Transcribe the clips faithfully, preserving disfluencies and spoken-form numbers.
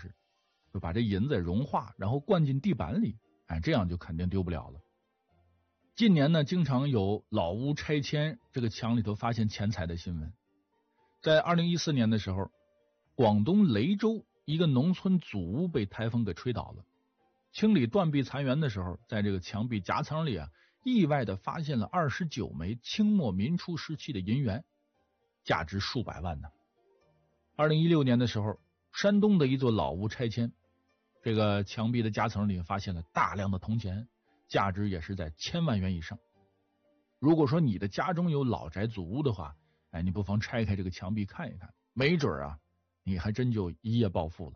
式，就把这银子融化，然后灌进地板里，哎，这样就肯定丢不了了。近年呢，经常有老屋拆迁，这个墙里头发现钱财的新闻。在二零一四年的时候，广东雷州一个农村祖屋被台风给吹倒了，清理断壁残垣的时候，在这个墙壁夹层里啊，意外的发现了二十九枚清末民初时期的银元，价值数百万呢。二零一六年的时候，山东的一座老屋拆迁，这个墙壁的夹层里发现了大量的铜钱，价值也是在千万元以上。如果说你的家中有老宅祖屋的话，哎，你不妨拆开这个墙壁看一看，没准啊，你还真就一夜暴富了。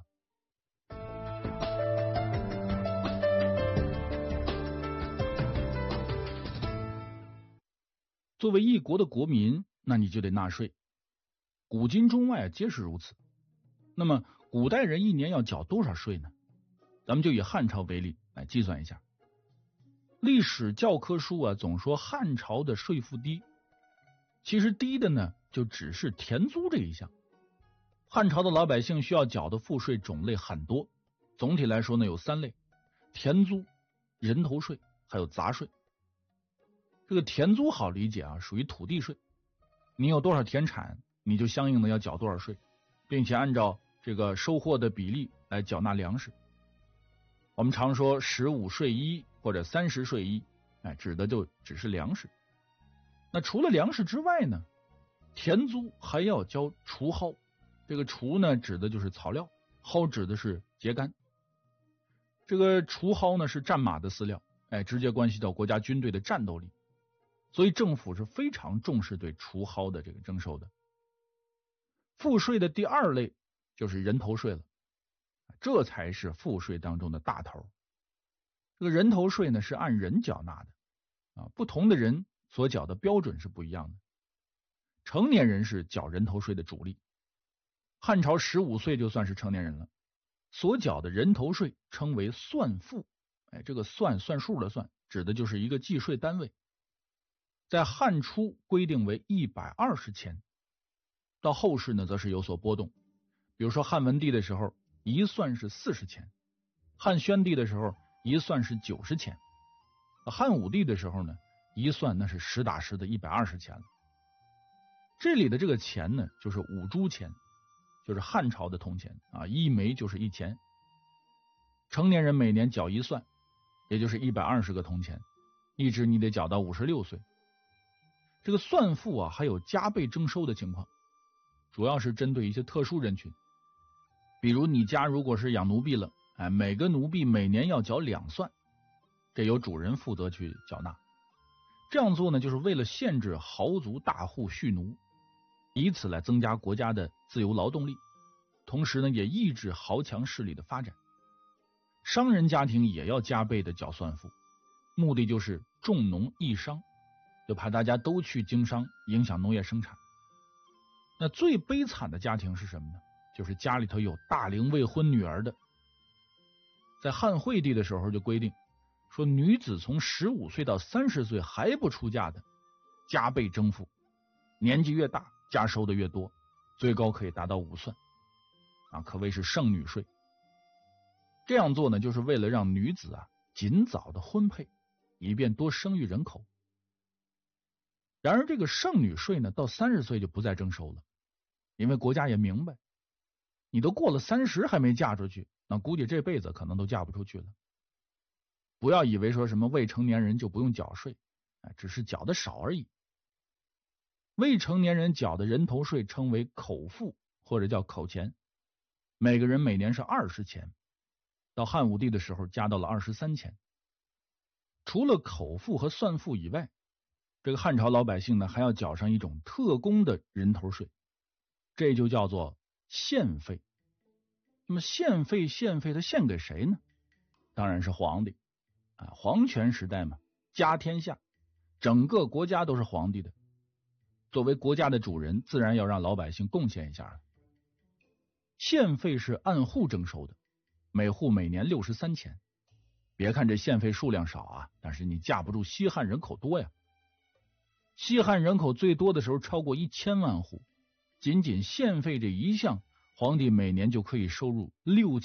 作为一国的国民，那你就得纳税，古今中外皆是如此。那么古代人一年要缴多少税呢？咱们就以汉朝为例来计算一下。历史教科书啊总说汉朝的税负低，其实低的呢就只是田租这一项。汉朝的老百姓需要缴的赋税种类很多，总体来说呢有三类：田租、人头税还有杂税。这个田租好理解啊，属于土地税，你有多少田产，你就相应的要缴多少税，并且按照这个收获的比例来缴纳粮食。我们常说十五税一或者三十税一，哎，指的就只是粮食。那除了粮食之外呢，田租还要交除蒿，这个除呢指的就是草料，蒿指的是秸秆。这个除蒿呢是战马的饲料，哎，直接关系到国家军队的战斗力，所以政府是非常重视对除蒿的这个征收的。赋税的第二类就是人头税了，这才是赋税当中的大头。这个人头税呢是按人缴纳的啊，不同的人所缴的标准是不一样的。成年人是缴人头税的主力，汉朝十五岁就算是成年人了，所缴的人头税称为算赋，哎，这个算算数的算，指的就是一个计税单位。在汉初规定为一百二十钱，到后世呢则是有所波动。比如说汉文帝的时候，一算是四十钱；汉宣帝的时候，一算是九十钱；汉武帝的时候呢，一算那是实打实的一百二十钱了。这里的这个钱呢，就是五铢钱，就是汉朝的铜钱啊，一枚就是一钱。成年人每年缴一算，也就是一百二十个铜钱，一直你得缴到五十六岁。这个算赋啊，还有加倍征收的情况，主要是针对一些特殊人群。比如你家如果是养奴婢了，哎，每个奴婢每年要缴两算，这由主人负责去缴纳。这样做呢，就是为了限制豪族大户蓄奴，以此来增加国家的自由劳动力，同时呢，也抑制豪强势力的发展。商人家庭也要加倍的缴算赋，目的就是重农抑商，就怕大家都去经商，影响农业生产。那最悲惨的家庭是什么呢？就是家里头有大龄未婚女儿的。在汉惠帝的时候就规定说，女子从十五岁到三十岁还不出嫁的，加倍征赋，年纪越大加收的越多，最高可以达到五算啊，可谓是剩女税。这样做呢，就是为了让女子啊尽早的婚配，以便多生育人口。然而这个剩女税呢，到三十岁就不再征收了，因为国家也明白，你都过了三十还没嫁出去，那估计这辈子可能都嫁不出去了。不要以为说什么未成年人就不用缴税，只是缴的少而已。未成年人缴的人头税称为口赋，或者叫口钱，每个人每年是二十钱，到汉武帝的时候加到了二十三钱。除了口赋和算赋以外，这个汉朝老百姓呢还要缴上一种特供的人头税，这就叫做献费。那么献费献费它献给谁呢？当然是皇帝啊，皇权时代嘛，家天下，整个国家都是皇帝的，作为国家的主人，自然要让老百姓贡献一下了。献费是按户征收的，每户每年六十三钱。别看这献费数量少啊，但是你架不住西汉人口多呀。西汉人口最多的时候超过一千万户，仅仅献费这一项，皇帝每年就可以收入六